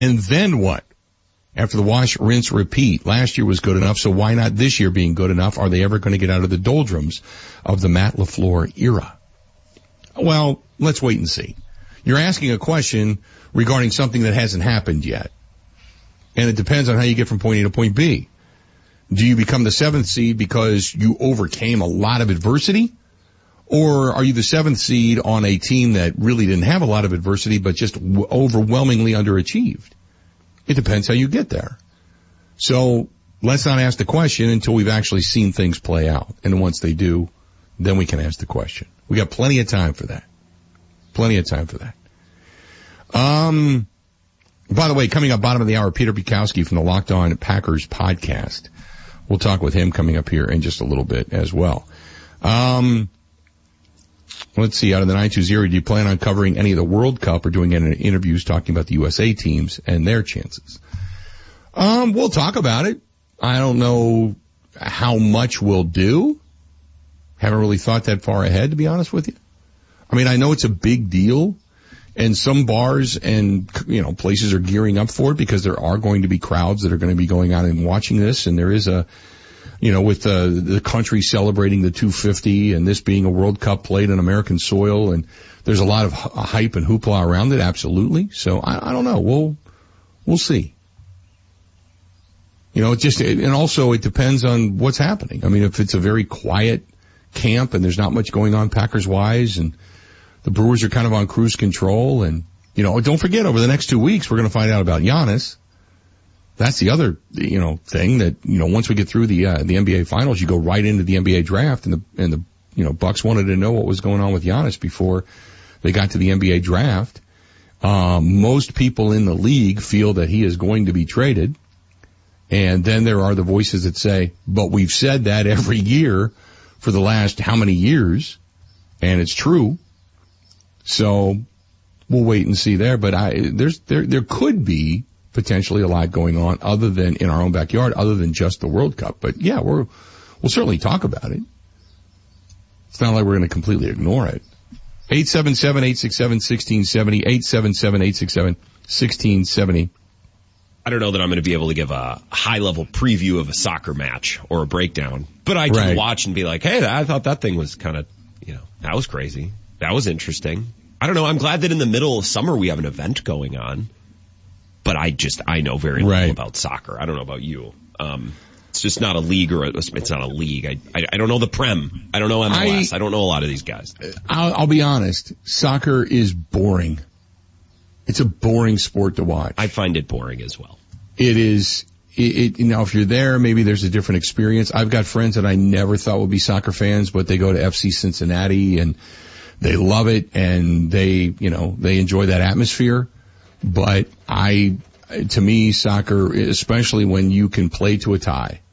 And then what? After the wash, rinse, repeat. Last year was good enough, so why not this year being good enough? Are they ever going to get out of the doldrums of the Matt LaFleur era? Well, let's wait and see. You're asking a question regarding something that hasn't happened yet. And it depends on how you get from point A to point B. Do you become the 7th seed because you overcame a lot of adversity? Or are you the 7th seed on a team that really didn't have a lot of adversity but just overwhelmingly underachieved? It depends how you get there. So let's not ask the question until we've actually seen things play out. And once they do, then we can ask the question. We got plenty of time for that. Plenty of time for that. By the way, coming up bottom of the hour, Peter Bukowski from the Locked On Packers podcast. We'll talk with him coming up here in just a little bit as well. Let's see, out of the 920, do you plan on covering any of the World Cup or doing any interviews talking about the USA teams and their chances? We'll talk about it. I don't know how much we'll do. Haven't really thought that far ahead, to be honest with you. I mean, I know it's a big deal, and some bars and, places are gearing up for it because there are going to be crowds that are going to be going out and watching this, and there is with the country celebrating the 250 and this being a World Cup played on American soil, and there's a lot of hype and hoopla around it, absolutely. So I don't know. We'll see. And also it depends on what's happening. I mean, if it's a very quiet camp and there's not much going on Packers-wise, and the Brewers are kind of on cruise control, and, don't forget, over the next 2 weeks, we're going to find out about Giannis. That's the other, thing that, once we get through the NBA finals, you go right into the NBA draft, and the Bucks wanted to know what was going on with Giannis before they got to the NBA draft. Most people in the league feel that he is going to be traded. And then there are the voices that say, but we've said that every year for the last how many years, and it's true. So we'll wait and see there. But there could be potentially a lot going on other than in our own backyard, other than just the World Cup. But yeah, we'll certainly talk about it. It's not like we're going to completely ignore it. 877-867-1670, 877-867-1670. I don't know that I'm going to be able to give a high-level preview of a soccer match or a breakdown, but I can watch and be like, hey, I thought that thing was kind of, that was crazy. That was interesting. I don't know. I'm glad that in the middle of summer we have an event going on, but I know very little about soccer. I don't know about you. It's just not a league it's not a league. I don't know the Prem. I don't know MLS. I don't know a lot of these guys. I'll be honest. Soccer is boring. It's a boring sport to watch. I find it boring as well. It is. If you're there, maybe there's a different experience. I've got friends that I never thought would be soccer fans, but they go to FC Cincinnati and they love it, and they enjoy that atmosphere. But to me, soccer, especially when you can play to a tie,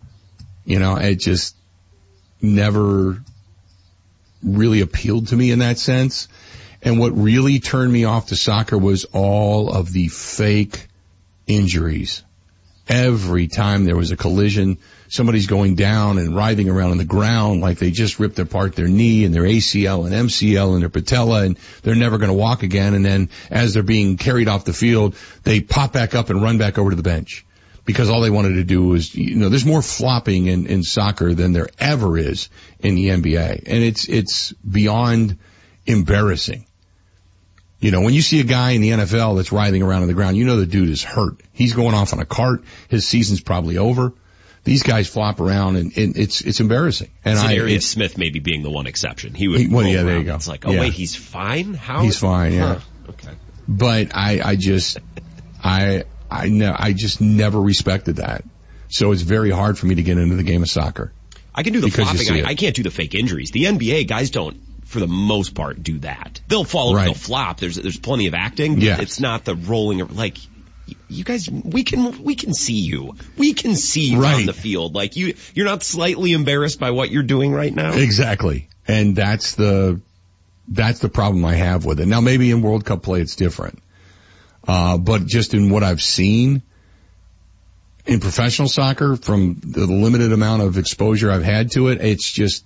it just never really appealed to me in that sense. And what really turned me off to soccer was all of the fake injuries. Every time there was a collision, somebody's going down and writhing around on the ground like they just ripped apart their knee and their ACL and MCL and their patella, and they're never going to walk again. And then as they're being carried off the field, they pop back up and run back over to the bench because all they wanted to do was, there's more flopping in soccer than there ever is in the NBA. And it's beyond embarrassing. When you see a guy in the NFL that's writhing around on the ground, the dude is hurt. He's going off on a cart. His season's probably over. These guys flop around, and it's embarrassing. And Darius Smith maybe being the one exception. There you go. It's like, wait, he's fine? How? He's fine, yeah. Okay. But I just never respected that. So it's very hard for me to get into the game of soccer. I can do the flopping. I can't do the fake injuries. The NBA guys don't, for the most part, do that. They'll fall over, they'll flop. There's plenty of acting. Yeah. It's not the rolling, like, you guys, we can see you. We can see you on the field. Like, you're not slightly embarrassed by what you're doing right now? Exactly. And that's the problem I have with it. Now, maybe in World Cup play it's different. But just in what I've seen in professional soccer, from the limited amount of exposure I've had to it, it's just,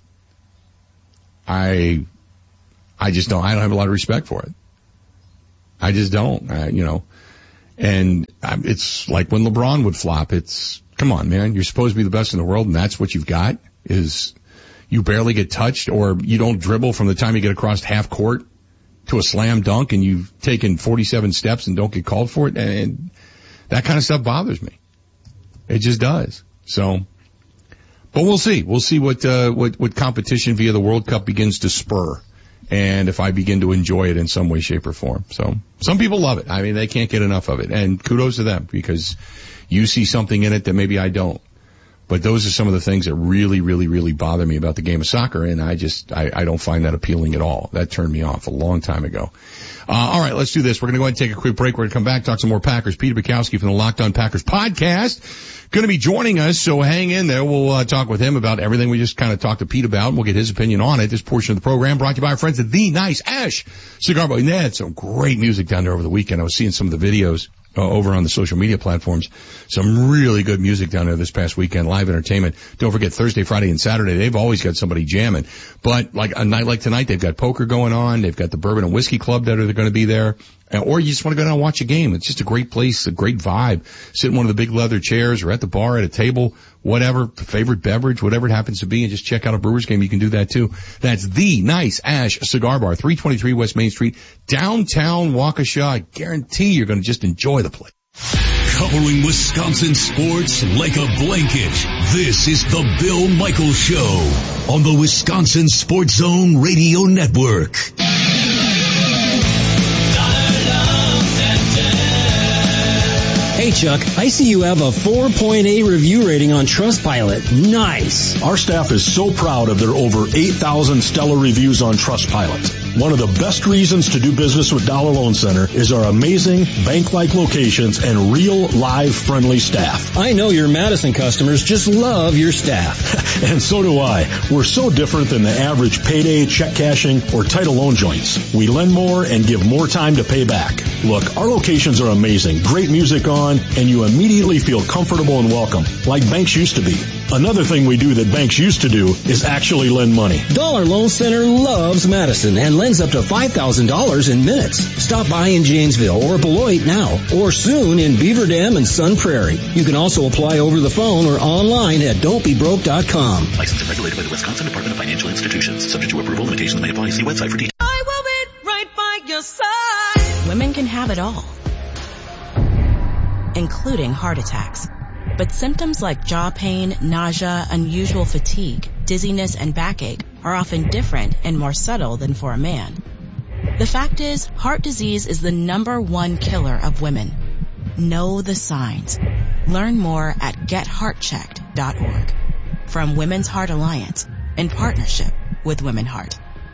I don't have a lot of respect for it. I just don't, And it's like when LeBron would flop. It's, come on, man, you're supposed to be the best in the world, and that's what you've got, is you barely get touched, or you don't dribble from the time you get across half court to a slam dunk, and you've taken 47 steps and don't get called for it. And that kind of stuff bothers me. It just does. So, but we'll see. We'll see what competition via the World Cup begins to spur, and if I begin to enjoy it in some way, shape, or form. So, some people love it. I mean, they can't get enough of it, and kudos to them, because you see something in it that maybe I don't. But those are some of the things that really, really, really bother me about the game of soccer, and I don't find that appealing at all. That turned me off a long time ago. All right, let's do this. We're going to go ahead and take a quick break. We're going to come back, talk some more Packers. Peter Bukowski from the Locked On Packers podcast going to be joining us, so hang in there. We'll talk with him about everything we just kind of talked to Pete about, and we'll get his opinion on it. This portion of the program brought to you by our friends at The Nice Ash Cigar Bar. And they had some great music down there over the weekend. I was seeing some of the videos over on the social media platforms. Some really good music down there this past weekend, live entertainment. Don't forget Thursday, Friday, and Saturday. They've always got somebody jamming. But like a night like tonight, they've got poker going on. They've got the Bourbon and Whiskey Club that are going to be there. Or you just want to go down and watch a game. It's just a great place, a great vibe. Sit in one of the big leather chairs or at the bar, at a table, whatever, favorite beverage, whatever it happens to be, and just check out a Brewers game. You can do that too. That's The Nice Ash Cigar Bar, 323 West Main Street, downtown Waukesha. I guarantee you're going to just enjoy the place. Covering Wisconsin sports like a blanket, this is the Bill Michaels Show on the Wisconsin Sports Zone Radio Network. Hey Chuck, I see you have a 4.8 review rating on Trustpilot. Nice. Our staff is so proud of their over 8,000 stellar reviews on Trustpilot. One of the best reasons to do business with Dollar Loan Center is our amazing bank-like locations and real, live, friendly staff. I know your Madison customers just love your staff. And so do I. We're so different than the average payday, check cashing, or title loan joints. We lend more and give more time to pay back. Look, our locations are amazing. Great music on, and you immediately feel comfortable and welcome, like banks used to be. Another thing we do that banks used to do is actually lend money. Dollar Loan Center loves Madison and lends up to $5,000 in minutes. Stop by in Janesville or Beloit now, or soon in Beaver Dam and Sun Prairie. You can also apply over the phone or online at don'tbebroke.com. Licensed and regulated by the Wisconsin Department of Financial Institutions. Subject to approval. Limitations may apply. See website for details. I will be right by your side. Women can have it all, including heart attacks. But symptoms like jaw pain, nausea, unusual fatigue, dizziness, and backache are often different and more subtle than for a man. The fact is, heart disease is the #1 killer of women. Know the signs. Learn more at getheartchecked.org. From Women's Heart Alliance, in partnership with Women Heart.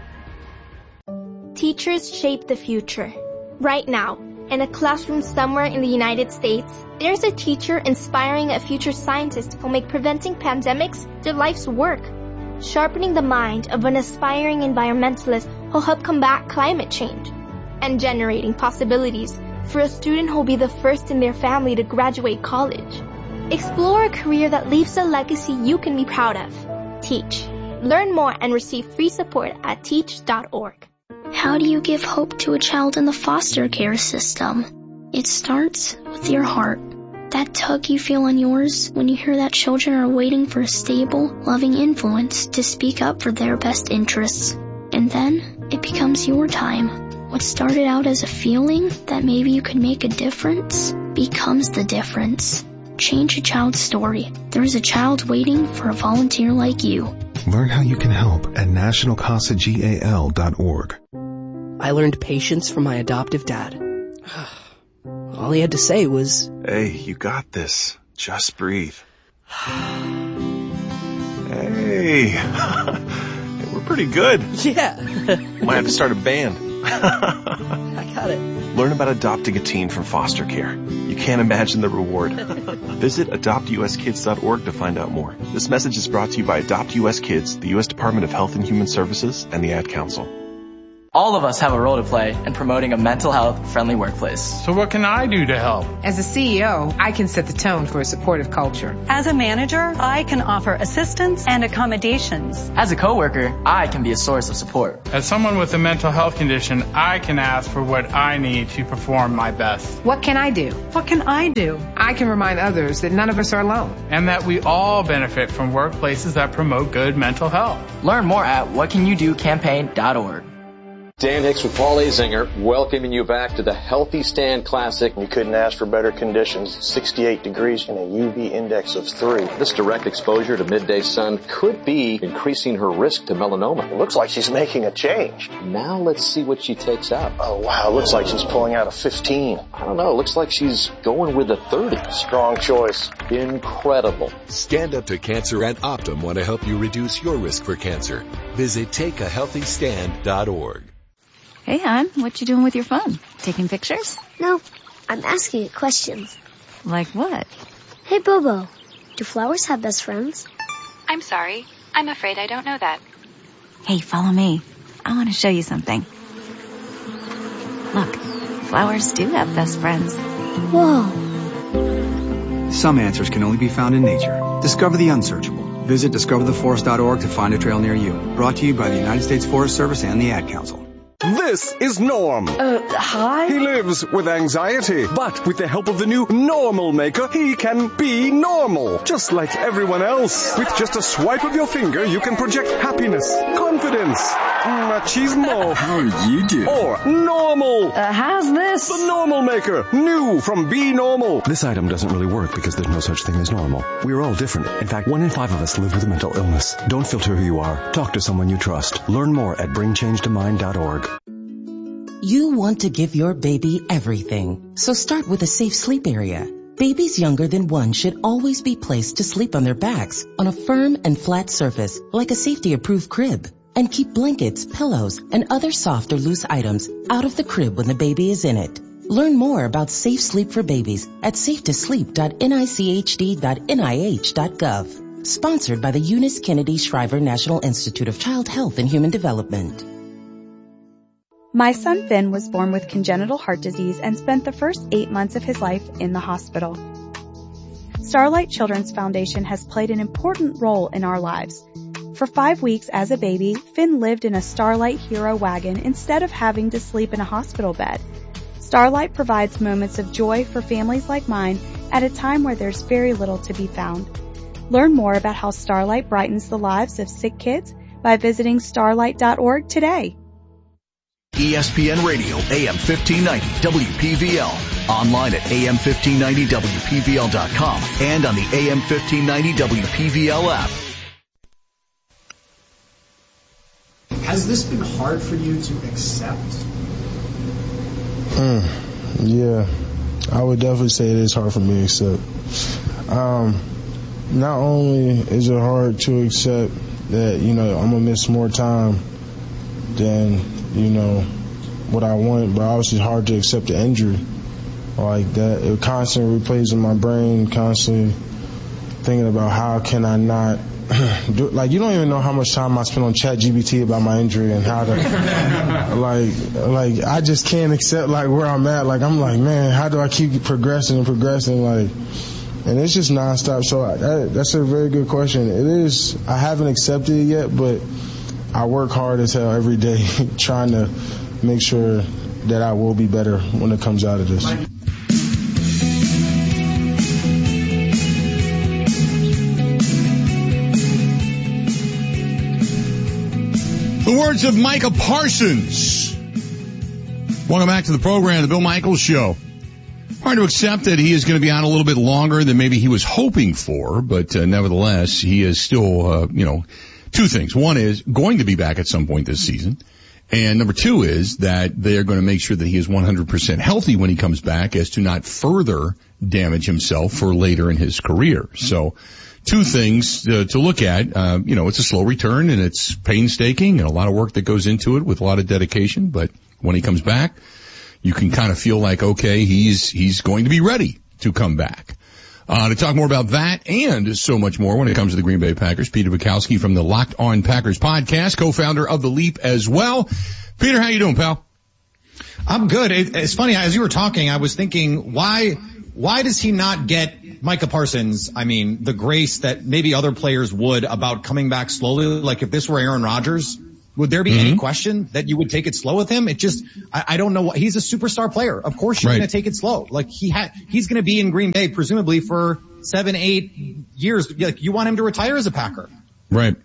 Teachers shape the future. Right now, in a classroom somewhere in the United States, there's a teacher inspiring a future scientist who'll make preventing pandemics their life's work. Sharpening the mind of an aspiring environmentalist who'll help combat climate change. And generating possibilities for a student who'll be the first in their family to graduate college. Explore a career that leaves a legacy you can be proud of. Teach. Learn more and receive free support at teach.org. How do you give hope to a child in the foster care system? It starts with your heart. That tug you feel in yours when you hear that children are waiting for a stable, loving influence to speak up for their best interests. And then it becomes your time. What started out as a feeling that maybe you could make a difference becomes the difference. Change a child's story. There is a child waiting for a volunteer like you. Learn how you can help at nationalcasagal.org. I learned patience from my adoptive dad. All he had to say was, "Hey, you got this. Just breathe." Hey, we're pretty good. Yeah. Might have to start a band. I got it. Learn about adopting a teen from foster care. You can't imagine the reward. Visit adoptuskids.org to find out more. This message is brought to you by Adopt US Kids, the U.S. Department of Health and Human Services, and the Ad Council. All of us have a role to play in promoting a mental health friendly workplace. So what can I do to help? As a CEO, I can set the tone for a supportive culture. As a manager, I can offer assistance and accommodations. As a coworker, I can be a source of support. As someone with a mental health condition, I can ask for what I need to perform my best. What can I do? What can I do? I can remind others that none of us are alone. And that we all benefit from workplaces that promote good mental health. Learn more at whatcanyoudocampaign.org. Dan Hicks with Paul Azinger, welcoming you back to the Healthy Stand Classic. You couldn't ask for better conditions. 68 degrees and a UV index of 3. This direct exposure to midday sun could be increasing her risk to melanoma. It looks like she's making a change. Now let's see what she takes out. Oh, wow. Looks like she's pulling out a 15. I don't know. Looks like she's going with a 30. Strong choice. Incredible. Stand Up to Cancer and Optum want to help you reduce your risk for cancer. Visit takeahealthystand.org. Hey, hon, what you doing with your phone? Taking pictures? No, I'm asking it questions. Like what? Hey, Bobo, do flowers have best friends? I'm sorry. I'm afraid I don't know that. Hey, follow me. I want to show you something. Look, flowers do have best friends. Whoa. Some answers can only be found in nature. Discover the unsearchable. Visit discovertheforest.org to find a trail near you. Brought to you by the United States Forest Service and the Ad Council. This is Norm. Hi? He lives with anxiety, but with the help of the new Normal Maker, he can be normal, just like everyone else. With just a swipe of your finger, you can project happiness, confidence, machismo. How are you doing? Or normal. How's this? The Normal Maker, new from Be Normal. This item doesn't really work because there's no such thing as normal. We're all different. In fact, 1 in 5 of us live with a mental illness. Don't filter who you are. Talk to someone you trust. Learn more at bringchangetommind.org. You want to give your baby everything, so start with a safe sleep area. Babies younger than 1 should always be placed to sleep on their backs on a firm and flat surface like a safety-approved crib. And keep blankets, pillows, and other soft or loose items out of the crib when the baby is in it. Learn more about safe sleep for babies at safetosleep.nichd.nih.gov. Sponsored by the Eunice Kennedy Shriver National Institute of Child Health and Human Development. My son Finn was born with congenital heart disease and spent the first 8 months of his life in the hospital. Starlight Children's Foundation has played an important role in our lives. For 5 weeks as a baby, Finn lived in a Starlight Hero wagon instead of having to sleep in a hospital bed. Starlight provides moments of joy for families like mine at a time where there's very little to be found. Learn more about how Starlight brightens the lives of sick kids by visiting starlight.org today. ESPN Radio, AM 1590, WPVL. Online at am1590wpvl.com and on the AM 1590 WPVL app. Has this been hard for you to accept? Yeah, I would definitely say it is hard for me to accept. Not only is it hard to accept that, I'm going to miss more time than, what I want, but obviously it's hard to accept the injury like that. It constantly replays in my brain, constantly thinking about how can I not do it. Like, you don't even know how much time I spend on ChatGPT about my injury and how to, like, I just can't accept, where I'm at. I'm like, man, how do I keep progressing, and it's just nonstop. So that's a very good question. It is, I haven't accepted it yet, but I work hard as hell every day trying to make sure that I will be better when it comes out of this. The words of Micah Parsons. Welcome back to the program, The Bill Michaels Show. Hard to accept that he is going to be on a little bit longer than maybe he was hoping for, but nevertheless, he is still, two things. One is going to be back at some point this season. And number two is that they're going to make sure that he is 100% healthy when he comes back as to not further damage himself for later in his career. So two things to look at. It's a slow return and it's painstaking and a lot of work that goes into it with a lot of dedication. But when he comes back, you can kind of feel like, okay, he's going to be ready to come back. To talk more about that and so much more when it comes to the Green Bay Packers, Peter Bukowski from the Locked On Packers podcast, co-founder of The Leap as well. Peter, how you doing, pal? I'm good. It's funny, as you were talking, I was thinking, why does he not get Micah Parsons, the grace that maybe other players would about coming back slowly? Like if this were Aaron Rodgers, would there be any question that you would take it slow with him? It just, I don't know what, he's a superstar player. Of course you're going to take it slow. Like he's going to be in Green Bay presumably for 7-8 years. Like you want him to retire as a Packer. Right.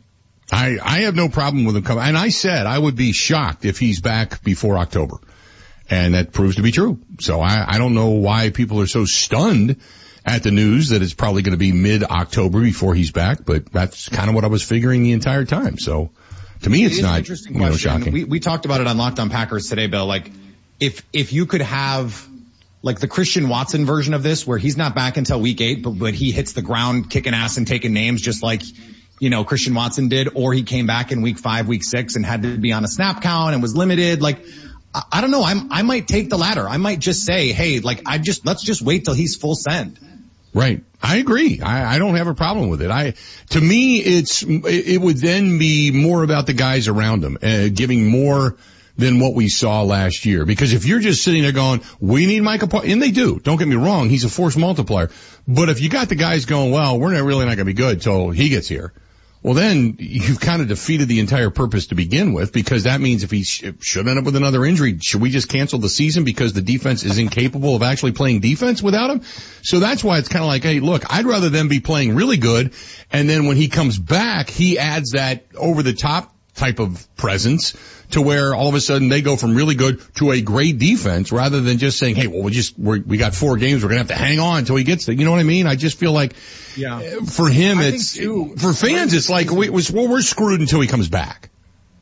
I have no problem with him coming. And I said I would be shocked if he's back before October. And that proves to be true. So I don't know why people are so stunned at the news that it's probably going to be mid-October before he's back, but that's kind of what I was figuring the entire time. So to me, it's not, shocking. We talked about it on Locked On Packers today, Bill. Like if you could have like the Christian Watson version of this where he's not back until week 8, but he hits the ground kicking ass and taking names just like, Christian Watson did, or he came back in week 5, week 6 and had to be on a snap count and was limited. Like, I don't know. I might take the latter. I might just say, hey, like let's just wait till he's full send. Right. I agree. I don't have a problem with it. To me, it would then be more about the guys around him, giving more than what we saw last year. Because if you're just sitting there going, we need Micah Parsons, and they do, don't get me wrong, he's a force multiplier. But if you got the guys going, well, we're really not going to be good till he gets here. Well, then you've kind of defeated the entire purpose to begin with, because that means if he should end up with another injury, should we just cancel the season because the defense is incapable of actually playing defense without him? So that's why it's kind of like, hey, look, I'd rather them be playing really good, and then when he comes back, he adds that over-the-top type of presence to where all of a sudden they go from really good to a great defense, rather than just saying, hey, well, we got 4 games, we're going to have to hang on until he gets there. You know what I mean? I just feel like for him, for fans, it's like we're screwed until he comes back.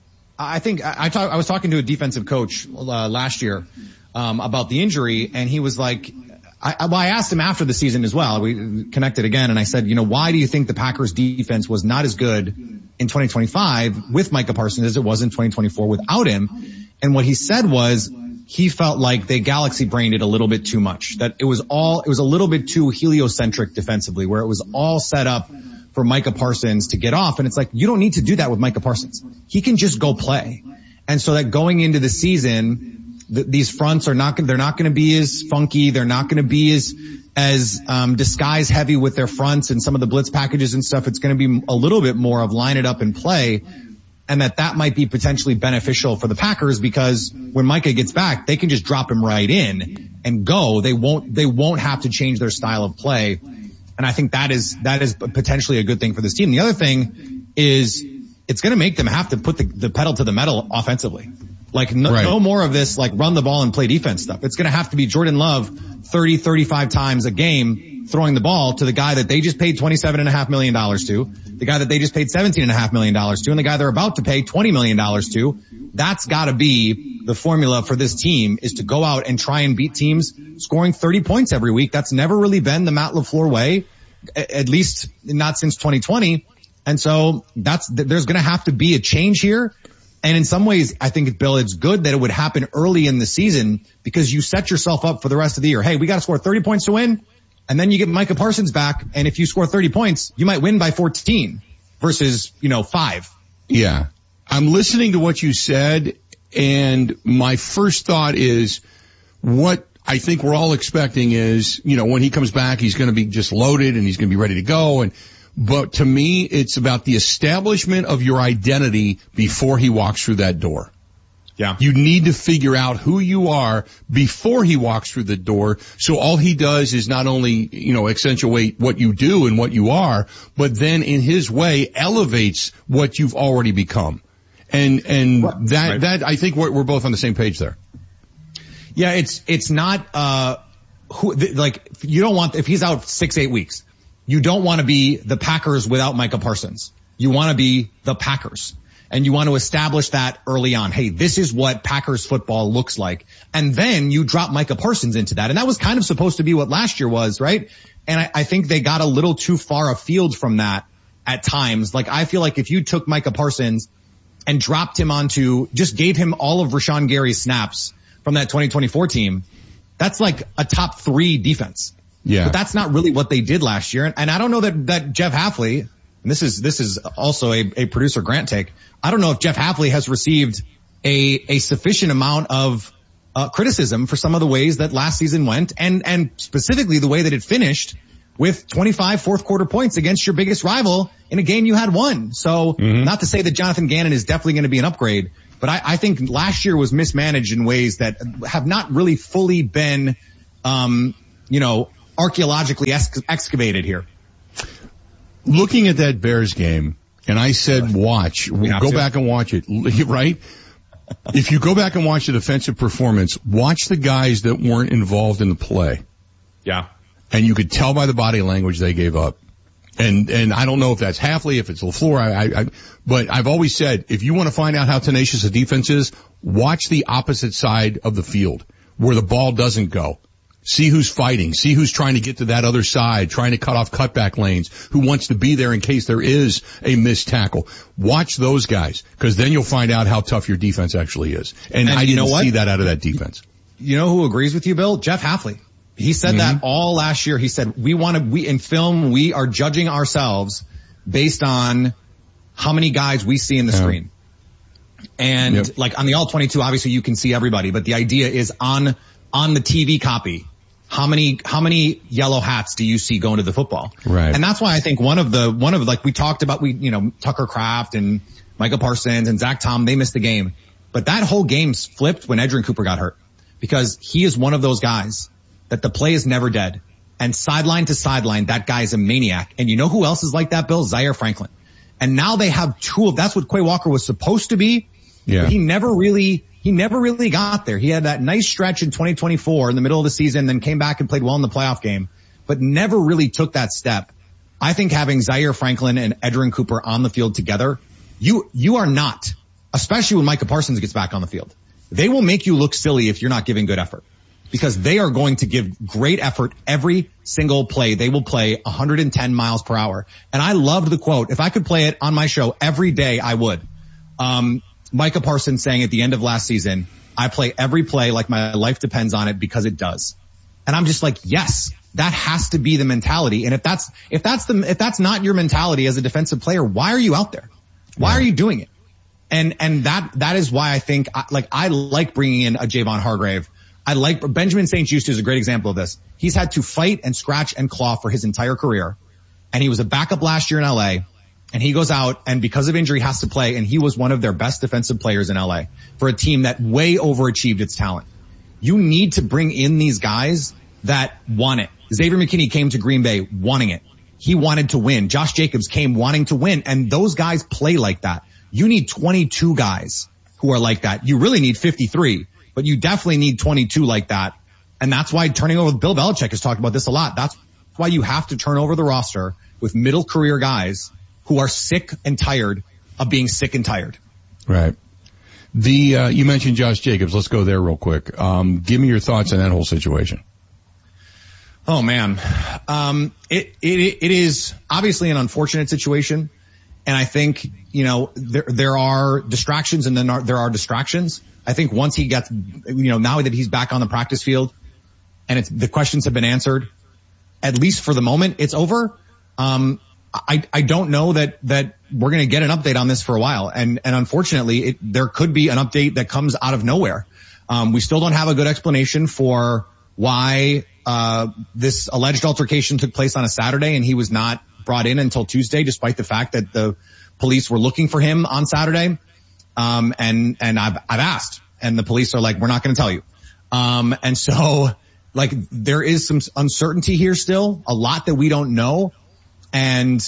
I think I was talking to a defensive coach last year about the injury, and he was like, I asked him after the season as well. We connected again, and I said, why do you think the Packers defense was not as good in 2025 with Micah Parsons as it was in 2024 without him? And what he said was he felt like they galaxy brained it a little bit too much, that it was a little bit too heliocentric defensively, where it was all set up for Micah Parsons to get off. And it's like, you don't need to do that with Micah Parsons. He can just go play. And so that going into the season, these fronts they're not going to be as funky. They're not going to be as disguise heavy with their fronts and some of the blitz packages and stuff. It's going to be a little bit more of line it up and play. And that might be potentially beneficial for the Packers, because when Micah gets back, they can just drop him right in and go. They won't have to change their style of play. And I think that is potentially a good thing for this team. The other thing is it's going to make them have to put the pedal to the metal offensively. Like no more of this like run the ball and play defense stuff. It's going to have to be Jordan Love 30, 35 times a game throwing the ball to the guy that they just paid $27.5 million to, the guy that they just paid $17.5 million to, and the guy they're about to pay $20 million to. That's got to be the formula for this team, is to go out and try and beat teams scoring 30 points every week. That's never really been the Matt LaFleur way, at least not since 2020. And so there's going to have to be a change here. And in some ways, I think, Bill, it's good that it would happen early in the season, because you set yourself up for the rest of the year. Hey, we got to score 30 points to win. And then you get Micah Parsons back. And if you score 30 points, you might win by 14 versus, 5. Yeah. I'm listening to what you said. And my first thought is, what I think we're all expecting is, when he comes back, he's going to be just loaded and he's going to be ready to go. But to me, it's about the establishment of your identity before he walks through that door. Yeah. You need to figure out who you are before he walks through the door. So all he does is not only, accentuate what you do and what you are, but then in his way elevates what you've already become. And that I think we're both on the same page there. Yeah, it's not, you don't want, if he's out 6-8 weeks, you don't want to be the Packers without Micah Parsons. You want to be the Packers. And you want to establish that early on. Hey, this is what Packers football looks like. And then you drop Micah Parsons into that. And that was kind of supposed to be what last year was, right? And I think they got a little too far afield from that at times. Like, I feel like if you took Micah Parsons and dropped him just gave him all of Rashawn Gary's snaps from that 2024 team, that's like a top 3 defense. Yeah. But that's not really what they did last year. And I don't know that Jeff Hafley, and this is also a producer Grant take, I don't know if Jeff Hafley has received a sufficient amount of criticism for some of the ways that last season went, and specifically the way that it finished with 25 fourth quarter points against your biggest rival in a game you had won. So not to say that Jonathan Gannon is definitely going to be an upgrade, but I think last year was mismanaged in ways that have not really fully been, archaeologically excavated here. Looking at that Bears game, and I said, go back and watch it, right? If you go back and watch the defensive performance, watch the guys that weren't involved in the play. Yeah. And you could tell by the body language they gave up. And I don't know if that's Hafley, if it's LaFleur, but I've always said, if you want to find out how tenacious a defense is, watch the opposite side of the field where the ball doesn't go. See who's fighting. See who's trying to get to that other side, trying to cut off cutback lanes, who wants to be there in case there is a missed tackle. Watch those guys, because then you'll find out how tough your defense actually is. And I didn't see that out of that defense. You know who agrees with you, Bill? Jeff Hafley. He said that all last year. He said, in film, we are judging ourselves based on how many guys we see in the screen. And like on the All-22, obviously you can see everybody, but the idea is on the TV copy, how many yellow hats do you see going to the football? Right. And that's why I think one of like we talked about, Tucker Kraft and Micah Parsons and Zach Tom, they missed the game. But that whole game flipped when Edgerrin Cooper got hurt, because he is one of those guys that the play is never dead. And sideline to sideline, that guy is a maniac. And you know who else is like that, Bill? Zaire Franklin. And now they have that's what Quay Walker was supposed to be. Yeah. But he never really got there. He had that nice stretch in 2024 in the middle of the season, then came back and played well in the playoff game, but never really took that step. I think having Zaire Franklin and Edgerrin Cooper on the field together, you are not, especially when Micah Parsons gets back on the field, they will make you look silly if you're not giving good effort, because they are going to give great effort every single play. They will play 110 miles per hour. And I loved the quote. If I could play it on my show every day, I would. Micah Parsons saying at the end of last season, I play every play like my life depends on it, because it does. And I'm just like, yes, that has to be the mentality. And if that's not your mentality as a defensive player, why are you out there? Why are you doing it? And that is why I think I like bringing in a Javon Hargrave. I like Benjamin St-Juste is a great example of this. He's had to fight and scratch and claw for his entire career. And he was a backup last year in LA. And he goes out and because of injury has to play, and he was one of their best defensive players in LA for a team that way overachieved its talent. You need to bring in these guys that want it. Xavier McKinney came to Green Bay wanting it. He wanted to win. Josh Jacobs came wanting to win, and those guys play like that. You need 22 guys who are like that. You really need 53, but you definitely need 22 like that. And that's why turning over, Bill Belichick has talked about this a lot. That's why you have to turn over the roster with middle career guys who are sick and tired of being sick and tired. Right. You mentioned Josh Jacobs. Let's go there real quick. Give me your thoughts on that whole situation. Oh man. It is obviously an unfortunate situation. And I think, there are distractions and then there are distractions. I think once he gets, now that he's back on the practice field and the questions have been answered, at least for the moment, it's over. I don't know that we're going to get an update on this for a while. And unfortunately, there could be an update that comes out of nowhere. We still don't have a good explanation for why, this alleged altercation took place on a Saturday and he was not brought in until Tuesday, despite the fact that the police were looking for him on Saturday. And I've asked, and the police are like, we're not going to tell you. And so there is some uncertainty here still, a lot that we don't know. And,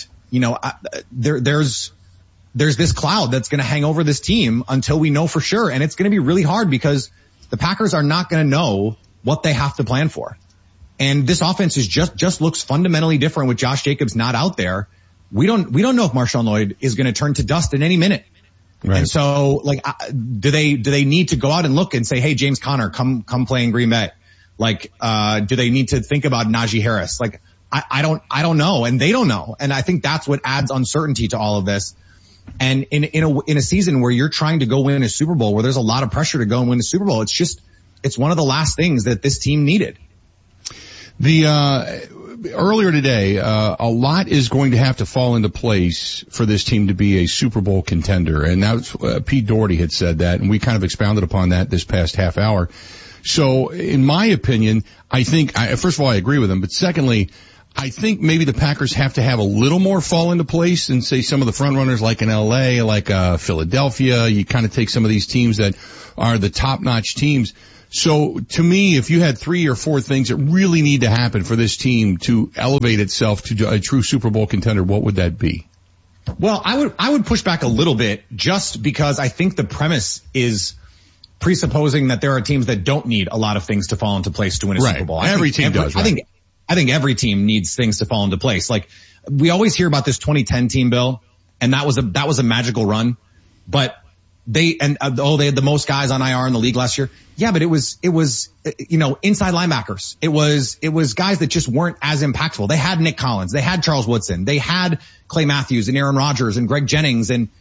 there's this cloud that's going to hang over this team until we know for sure. And it's going to be really hard because the Packers are not going to know what they have to plan for. And this offense is just looks fundamentally different with Josh Jacobs not out there. We don't know if Marshawn Lloyd is going to turn to dust in any minute. Right. And so do they need to go out and look and say, hey, James Conner, come play in Green Bay? Do they need to think about Najee Harris? I don't know, and they don't know. And I think that's what adds uncertainty to all of this. And in a season where you're trying to go win a Super Bowl, where there's a lot of pressure to go and win a Super Bowl, it's one of the last things that this team needed. earlier today, a lot is going to have to fall into place for this team to be a Super Bowl contender. And that's, Pete Doherty had said that, and we kind of expounded upon that this past half hour. So, in my opinion, I think, first of all, I agree with him, but secondly, I think maybe the Packers have to have a little more fall into place than, say, some of the front runners like in LA, like Philadelphia. You kind of take some of these teams that are the top-notch teams. So to me, if you had 3 or 4 things that really need to happen for this team to elevate itself to a true Super Bowl contender, what would that be? Well, I would push back a little bit just because I think the premise is presupposing that there are teams that don't need a lot of things to fall into place to win a Super Bowl. Every team does, right? I think every team needs things to fall into place. Like, we always hear about this 2010 team, Bill, and that was a magical run, but they had the most guys on IR in the league last year. Yeah, but it was, inside linebackers. It was guys that just weren't as impactful. They had Nick Collins. They had Charles Woodson. They had Clay Matthews and Aaron Rodgers and Greg Jennings. And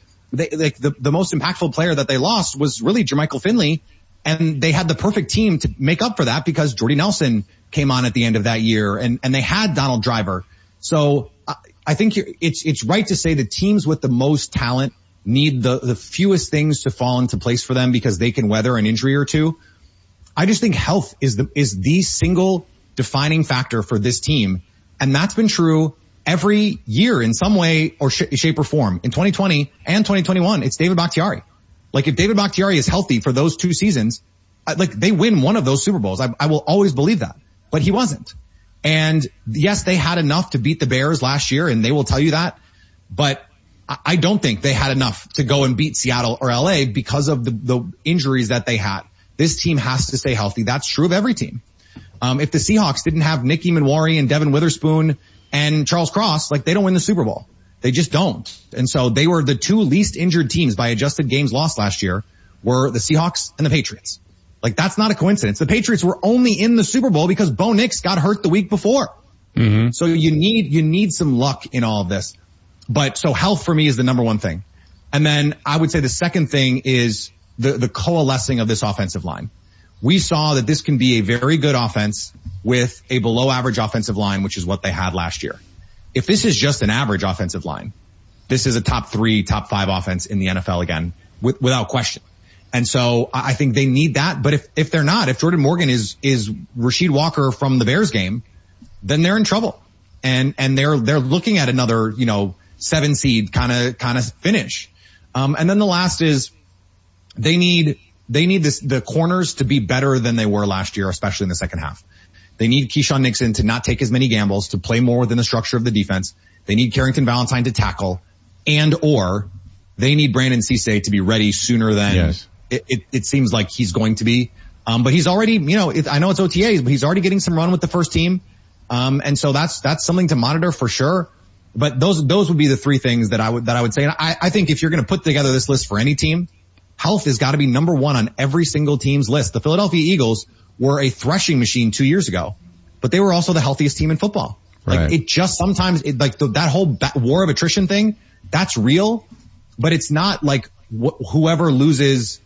the most impactful player that they lost was really Jermichael Finley. And they had the perfect team to make up for that because Jordy Nelson came on at the end of that year and they had Donald Driver. So I think it's right to say the teams with the most talent need the fewest things to fall into place for them because they can weather an injury or two. I just think health is the single defining factor for this team. And that's been true every year in some way or shape or form. In 2020 and 2021, it's David Bakhtiari. Like, if David Bakhtiari is healthy for those 2 seasons, they win one of those Super Bowls. I will always believe that, but he wasn't. And yes, they had enough to beat the Bears last year, and they will tell you that, but I don't think they had enough to go and beat Seattle or LA because of the injuries that they had. This team has to stay healthy. That's true of every team. If the Seahawks didn't have Nicky Manwari and Devin Witherspoon and Charles Cross, they don't win the Super Bowl. They just don't. And so they were the 2 least injured teams by adjusted games lost last year were the Seahawks and the Patriots. That's not a coincidence. The Patriots were only in the Super Bowl because Bo Nix got hurt the week before. Mm-hmm. So you need some luck in all of this. But so health for me is the number one thing. And then I would say the second thing is the coalescing of this offensive line. We saw that this can be a very good offense with a below average offensive line, which is what they had last year. If this is just an average offensive line, this is a top 3, top 5 offense in the NFL again, without question. And so I think they need that. But if they're not, if Jordan Morgan is Rasheed Walker from the Bears game, then they're in trouble. And they're looking at another, 7 seed kind of finish. And then the last is they need the corners to be better than they were last year, especially in the second half. They need Keyshawn Nixon to not take as many gambles, to play more within the structure of the defense. They need Carrington Valentine to tackle, or they need Brandon Cisse to be ready sooner than it seems like he's going to be. But he's already, I know it's OTAs, but he's already getting some run with the first team. And so that's something to monitor for sure. But those would be the 3 things that I would say. And I think if you're going to put together this list for any team, health has got to be number 1 on every single team's list. The Philadelphia Eagles were a threshing machine 2 years ago, but they were also the healthiest team in football. Right. It just sometimes that whole war of attrition thing, that's real, but it's not like whoever loses,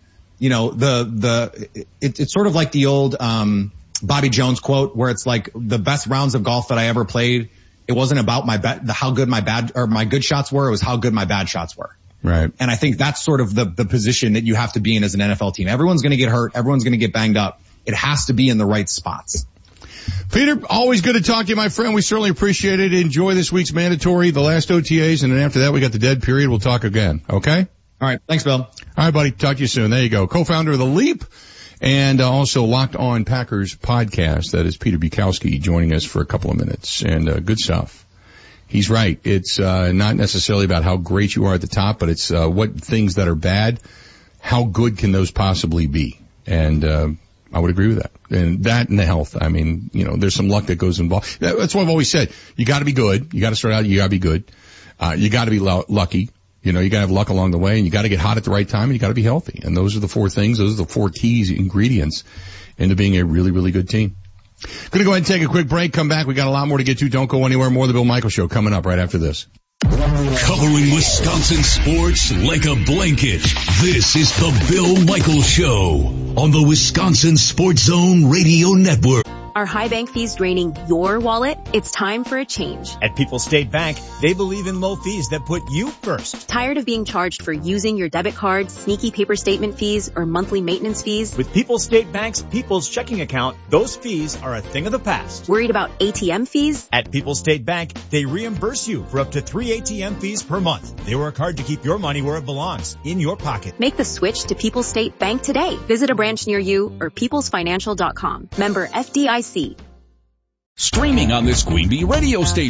it's sort of like the old, Bobby Jones quote where it's like the best rounds of golf that I ever played. It wasn't about how good my good shots were. It was how good my bad shots were. Right. And I think that's sort of the position that you have to be in as an NFL team. Everyone's going to get hurt. Everyone's going to get banged up. It has to be in the right spots. Peter, always good to talk to you, my friend. We certainly appreciate it. Enjoy this week's mandatory, the last OTAs, and then after that we got the dead period. We'll talk again, okay? All right. Thanks, Bill. All right, buddy. Talk to you soon. There you go. Co-founder of The Leap and also Locked On Packers podcast. That is Peter Bukowski joining us for a couple of minutes. And good stuff. He's right. It's not necessarily about how great you are at the top, but it's what things that are bad, how good can those possibly be? And I would agree with that. And the health. I mean, there's some luck that goes involved. That's what I've always said. You got to be good. You got to start out. You got to be good. You got to be lucky. You got to have luck along the way, and you got to get hot at the right time, and you got to be healthy. And those are the 4 things. Those are the 4 keys, ingredients into being a really, really good team. Going to go ahead and take a quick break. Come back. We got a lot more to get to. Don't go anywhere. More of the Bill Michaels Show coming up right after this. Covering Wisconsin sports like a blanket. This is the Bill Michaels Show on the Wisconsin Sports Zone Radio Network. Are high bank fees draining your wallet? It's time for a change. At People's State Bank, they believe in low fees that put you first. Tired of being charged for using your debit card, sneaky paper statement fees, or monthly maintenance fees? With People's State Bank's People's Checking Account, those fees are a thing of the past. Worried about ATM fees? At People's State Bank, they reimburse you for up to 3 ATM fees per month. They work hard to keep your money where it belongs, in your pocket. Make the switch to People's State Bank today. Visit a branch near you or peoplesfinancial.com. Member FDIC. Streaming on this Queen Bee radio station.